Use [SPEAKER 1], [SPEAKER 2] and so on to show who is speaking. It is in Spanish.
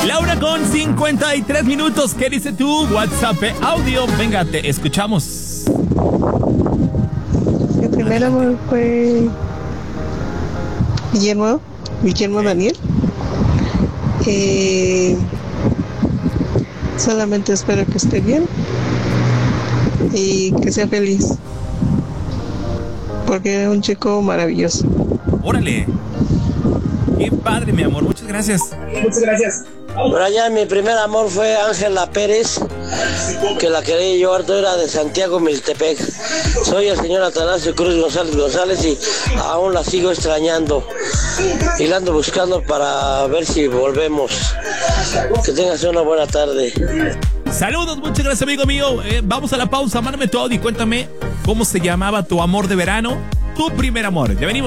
[SPEAKER 1] Laura con 53 minutos. ¿Qué dice tú? WhatsApp audio. Venga, te escuchamos.
[SPEAKER 2] Mi primer amor fue Guillermo Daniel. Solamente espero que esté bien y que sea feliz, porque es un chico maravilloso.
[SPEAKER 1] Órale. Qué padre, mi amor. Muchas gracias.
[SPEAKER 3] Por allá mi primer amor fue Ángela Pérez, que la quería yo harto, era de Santiago Miltepec. Soy el señor Atanasio Cruz González y aún la sigo extrañando y la ando buscando para ver si volvemos. Que tengas una buena tarde.
[SPEAKER 1] Saludos, muchas gracias, amigo mío. Vamos a la pausa. Mándame tu audio y cuéntame cómo se llamaba tu amor de verano, tu primer amor. Ya venimos.